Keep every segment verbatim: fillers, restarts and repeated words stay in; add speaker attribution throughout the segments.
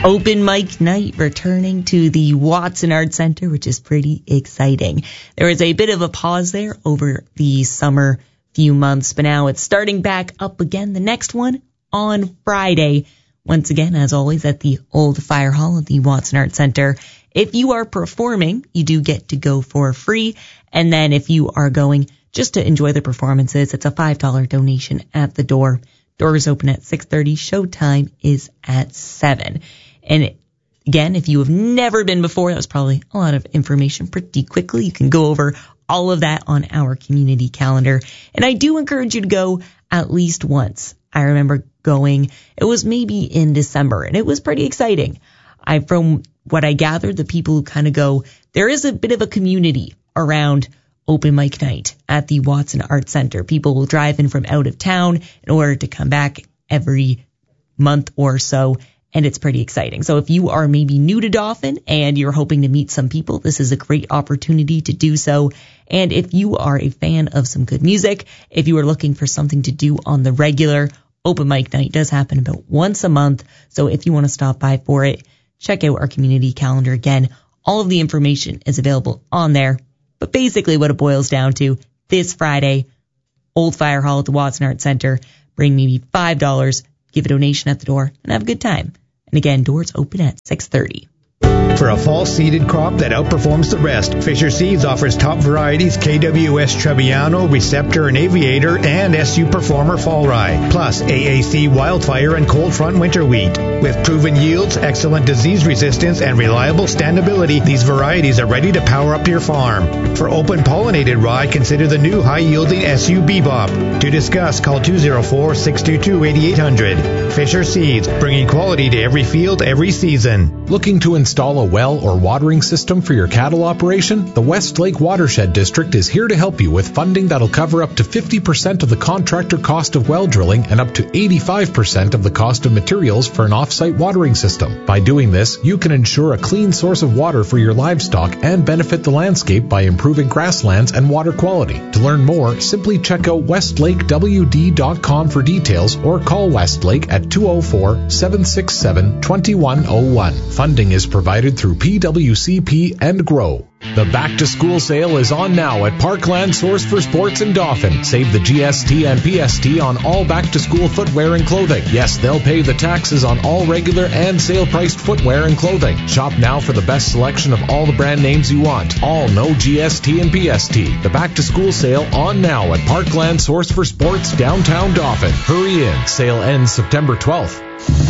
Speaker 1: Open mic night returning to the Watson Art Center, which is pretty exciting. There was a bit of a pause there over the summer few months, but now it's starting back up again. The next one on Friday, once again, as always, at the Old Fire Hall of the Watson Art Center. If you are performing, you do get to go for free. And then if you are going just to enjoy the performances, it's a five dollars donation at the door. Doors open at six thirty. Showtime is at seven. And again, if you have never been before, that was probably a lot of information pretty quickly. You can go over all of that on our community calendar. And I do encourage you to go at least once. I remember going, it was maybe in December, and it was pretty exciting. I, from what I gathered, the people who kind of go, there is a bit of a community around open mic night at the Watson Art Center. People will drive in from out of town in order to come back every month or so. And it's pretty exciting. So if you are maybe new to Dauphin and you're hoping to meet some people, this is a great opportunity to do so. And if you are a fan of some good music, if you are looking for something to do on the regular, open mic night does happen about once a month. So if you want to stop by for it, check out our community calendar. Again, all of the information is available on there. But basically what it boils down to, this Friday, Old Fire Hall at the Watson Art Center, bring maybe five dollars, give a donation at the door, and have a good time. And again, doors open at six thirty.
Speaker 2: For a fall seeded crop that outperforms the rest, Fisher Seeds offers top varieties K W S Trebbiano, Receptor and Aviator, and S U Performer Fall Rye, plus A A C Wildfire and Cold Front Winter Wheat. With proven yields, excellent disease resistance, and reliable standability, these varieties are ready to power up your farm. For open pollinated rye, consider the new high-yielding S U Bebop. To discuss, call two oh four, six two two, eight eight hundred. Fisher Seeds, bringing quality to every field, every season.
Speaker 3: Looking to install a well or watering system for your cattle operation? The Westlake Watershed District is here to help you with funding that'll cover up to fifty percent of the contractor cost of well drilling and up to eighty-five percent of the cost of materials for an off-site watering system. By doing this, you can ensure a clean source of water for your livestock and benefit the landscape by improving grasslands and water quality. To learn more, simply check out westlake w d dot com for details or call Westlake at two oh four, seven six seven, two one oh one. Funding is provided through P W C P and GROW. The Back to School sale is on now at Parkland Source for Sports in Dauphin. Save the G S T and P S T on all back to school footwear and clothing. Yes, they'll pay the taxes on all regular and sale priced footwear and clothing. Shop now for the best selection of all the brand names you want. All no G S T and P S T. The Back to School sale on now at Parkland Source for Sports, downtown Dauphin. Hurry in. Sale ends September twelfth.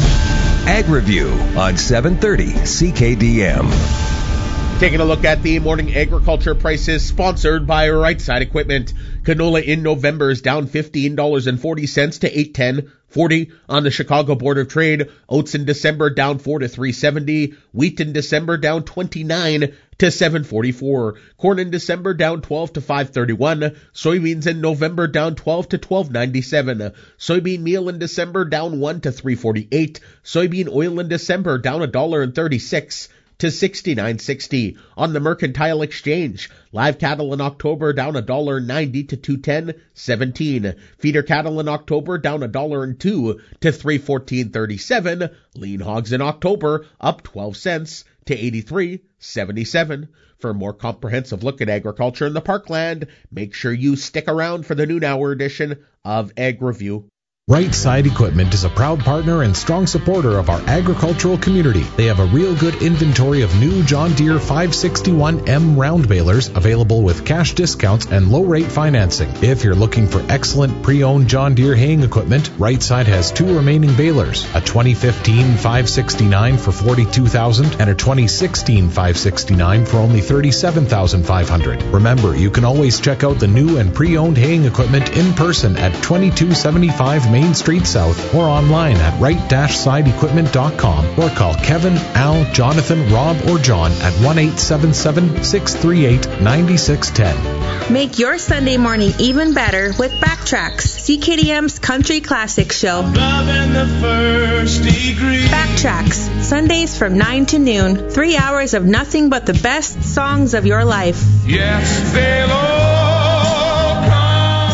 Speaker 4: Ag Review on seven thirty C K D M.
Speaker 5: Taking a look at the morning agriculture prices sponsored by Right Side Equipment. Canola in November is down fifteen dollars and forty cents to eight ten forty on the Chicago Board of Trade. Oats in December down four to three seventy. Wheat in December down twenty-nine to seven forty-four. Corn in December down twelve to five thirty-one. Soybeans in November down twelve to twelve ninety-seven. Soybean meal in December down one to three forty-eight. Soybean oil in December down a dollar and thirty-six to sixty-nine sixty. On the Mercantile Exchange, live cattle in October down a dollar ninety to two ten seventeen. Feeder cattle in October down a dollar and two to three fourteen thirty-seven. Lean hogs in October up twelve cents to eighty-three seventy-seven. For a more comprehensive look at agriculture in the Parkland, make sure you stick around for the noon hour edition of Ag Review.
Speaker 3: Right Side Equipment is a proud partner and strong supporter of our agricultural community. They have a real good inventory of new John Deere five sixty-one M round balers available with cash discounts and low rate financing. If you're looking for excellent pre-owned John Deere haying equipment, Right Side has two remaining balers, a twenty fifteen five sixty-nine for forty-two thousand dollars and a twenty sixteen five sixty-nine for only thirty-seven thousand five hundred dollars. Remember, you can always check out the new and pre-owned haying equipment in person at twenty-two seventy-five Main Street South or online at right side equipment dot com or call Kevin, Al, Jonathan, Rob, or John at one eight seven seven, six three eight, nine six one zero.
Speaker 6: Make your Sunday morning even better with Backtracks, C K D M's Country Classic Show.
Speaker 7: Love in the first degree.
Speaker 6: Backtracks, Sundays from nine to noon. Three hours of nothing but the best songs of your life.
Speaker 7: Yes, they'll all come.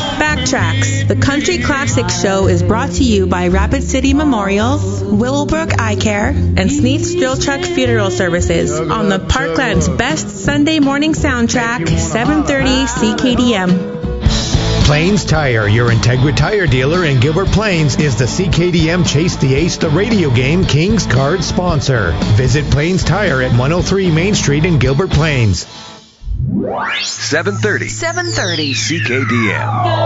Speaker 6: Backtracks, the Country Classic Show, is brought to you by Rapid City Memorials, Willowbrook Eye Care, and Sneath's Drill Truck Funeral Services on the Parkland's best Sunday morning soundtrack, seven thirty C K D M.
Speaker 2: Plains Tire, your Integra tire dealer in Gilbert Plains, is the C K D M Chase the Ace the radio game Kings card sponsor. Visit Plains Tire at one oh three Main Street in Gilbert Plains.
Speaker 4: seven thirty
Speaker 8: seven thirty
Speaker 4: C K D M.